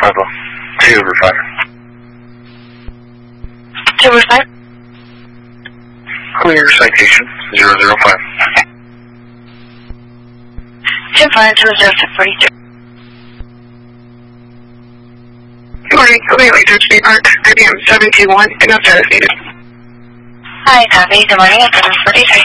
Papa. 2/5. 2/5. Clear citation 005. 2520643. Good morning, Clear Research State Park, IBM 721, and no status needed. Hi, copy. Good morning, 743.